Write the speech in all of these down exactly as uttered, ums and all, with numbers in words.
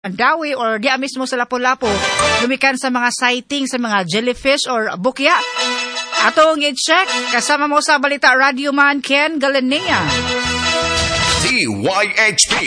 Dawi or diya mismo sa Lapu-Lapu, lumikan sa mga sighting sa mga jellyfish or bukya. Atong i-check, kasama mo sa Balita Radio Man Ken Galinea. D Y H P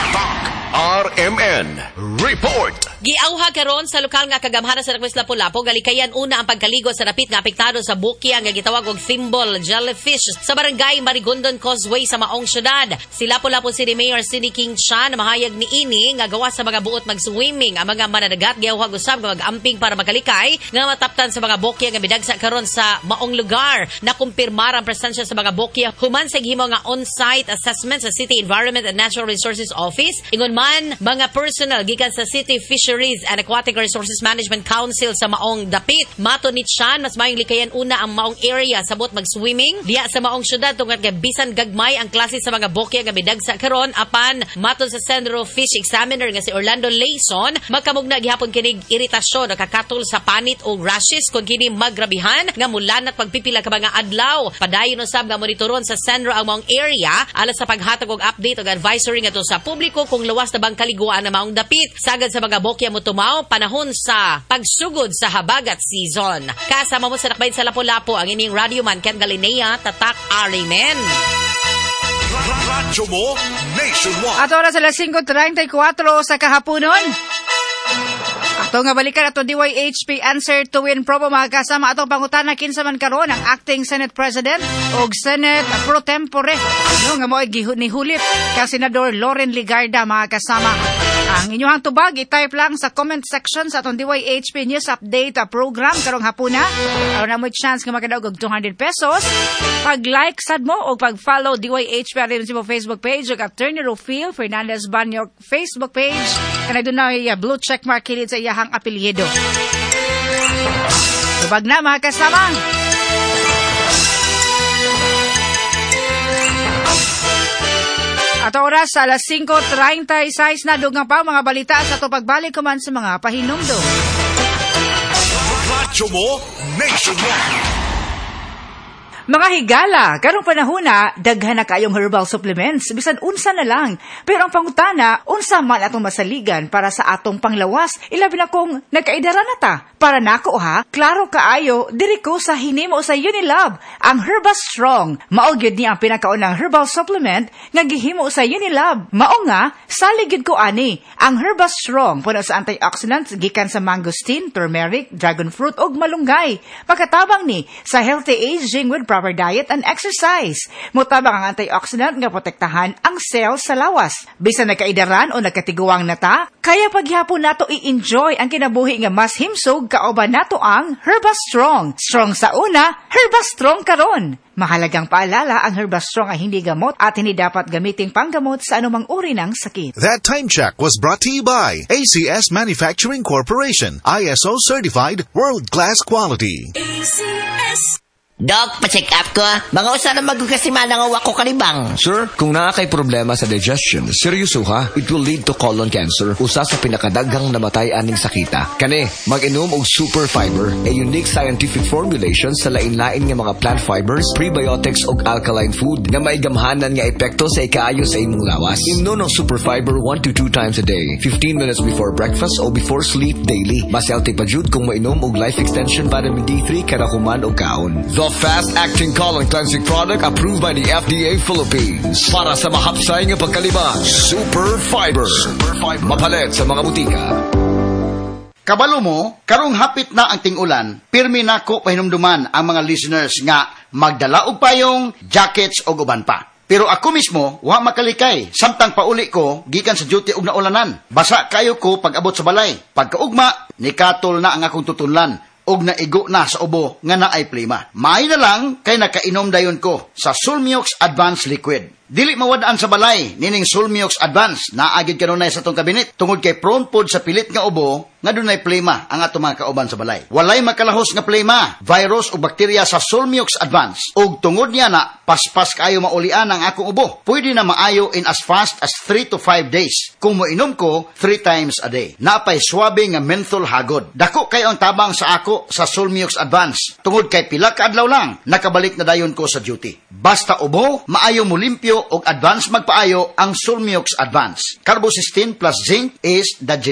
R M N Report. Giauha karon sa lokal nga kagamhanan sa Request Lapu-Lapu, galikayan una ang pagkaligo sa dapit nga apektado sa bukya nga gitawag og thimble jellyfish sa barangay Marigondon Causeway sa maong syudad. Si Lapu-Lapu City Mayor Cindy King Chan mahayag ni ini nga gawa sa mga buot mag-swimming ang mga mananagat giauha usab nga mag-amping para makalikay nga mataptan sa mga bukya nga midagsa karon sa maong lugar. Nakumpirmar ang presensya sa mga bukya human sa gihimo nga on-site assessment sa City Environment and Natural Resources Office. Ingon man mga personal gikan sa City Fisheries and Aquatic Resources Management Council sa maong dapit. Mato ni Chan, mas mayong likayan una ang maong area sabot mag-swimming diya sa maong syudad tungod nga bisan gagmay ang klase sa mga bokya nga midagsa karon apan mato sa Central Fish Examiner nga si Orlando Layson magkamugna gihapon kinig iritasyon o kakatol sa panit o rashes kung kini magrabihan nga mulan at pagpipila ka mga adlaw. Padayon usab nga monitoron sa Central ang maong area alas sa paghatag og update o advisory nga to sa publiko kung luwas na bang kaliguan na maong dapit sagad sa mga bokya mo tumaw panahon sa pagsugod sa habagat season. Kasama mo sa nakbayin sa Lapu-Lapu ang ining Radio Man Ken Galinea, tatak Arimen. Radyo mo nationwide. At oras alas singko treinta y cuatro sa kahaponon. Ato nga balikan ato D Y H P Answer to Win Probo mga kasama atong pangutana kinsa man karon ang acting Senate President o Senate Pro Tempore no nga mo'y nihulit kang Senador Loren Ligarda mga kasama. Ang inyong tubag i-type lang sa comment section sa atong D Y H P News Update program karong hapuna. Aron na mo chance nga makadaog og two hundred pesos. Pag-like sad mo o pag-follow D Y H P aron sa Facebook page ug Attorney Rufil Fernandez Banyo Facebook page. Kanay doon na uh, blue check mark kilid sa iyahang apelyido. Tubag na mga kasama. At oras sa alas singko treinta y seis na dugang pa mga balita sa ito pagbalik kuman sa mga pahinumdum. Radyo mo nationwide. Mga higala, karong panahon na, daghan na kayong herbal supplements, bisan unsa na lang. Pero ang pangutana, unsa man atong masaligan para sa atong panglawas, ilabi na kung nagkaidara na ta. Para nako ha, klaro kaayo, diri ko sa hinimo sa Unilab, ang Herba Strong. Mao gyud ni ang pinakaunang herbal supplement nga gihimo sa Unilab. Mao nga, salig gyud ko ani, ang Herba Strong puno sa antioxidants gikan sa mangosteen, turmeric, dragon fruit ug malunggay. Pagkatabang ni sa healthy aging with proper diet and exercise. Mutabang ang antioxidant nga protektahan ang cells sa lawas. Bisan nagkaidaran o nagkatiguang nata, kaya paghihapon nato i-enjoy ang kinabuhi nga mas himsog kauban nato ang Herba Strong. Strong sa una, Herba Strong karon. Mahalagang paalala, ang Herba Strong ay hindi gamot at hindi dapat gamitin panggamot sa anumang uri ng sakit. That time check was brought to you by A C S Manufacturing Corporation, I S O certified, world-class quality. A C S. Doc, pa-check up ko. Mga usa na magkasimana nga wako kanibang. Sir, kung naa kay problema sa digestion, seryoso ha, it will lead to colon cancer, usa sa pinakadaghang namatay aning sakita. Kani, mag-inom og Super Fiber, a unique scientific formulation sa lain-lain nga mga plant fibers, prebiotics ug alkaline food nga may gamhanan nga epekto sa ikaayo sa imong lawas. Inom ng Super Fiber one to two times a day, fifteen minutes before breakfast o before sleep daily. Mas healthy pa jud kung mainom og life extension vitamin D three kada human og kaon. The fast-acting colon cleansing product approved by the F D A Philippines. Para sa mahapsay nga pagkalibang, Super Fiber. Super Fiber. Mapalit sa mga butika. Kabalo mo, karong hapit na ang ting-ulan, pirmi nako pahinumduman ang mga listeners nga magdala og payong, jackets o uban pa. Pero ako mismo, wa makalikay. Samtang pauli ko, gikan sa duty og naulanan. Basa kayo ko pag abot sa balay. Pagkaugma, nikatol na ang akong tutunlan. Og naigo na sa ubo nga naay plima. Maay na lang kay nakainom dayon ko sa Sulmiox Advanced Liquid. Dili mawadaan sa balay, nining Sulmiox Advanced, naagid kanunay sa tong kabinet, tungod kay prone pod sa pilit nga ubo, nga dunay plema ang ato mga kauban sa balay. Walay makalahos nga plema, virus o bakterya sa Sulmiox Advanced. Og tungod niya na, paspas kayo maulian ang akong ubo. Pwede na maayo in as fast as three to five days. Kung moinom ko, three times a day. Napay swabe nga menthol hagod. Dako kayo ang tabang sa ako sa Sulmiox Advanced. Tungod kay pila ka adlaw lang, nakabalik na dayon ko sa duty. Basta ubo, maayo mo limpyo og advance magpaayo ang Sulmiox Advance. Carbocysteine plus zinc is the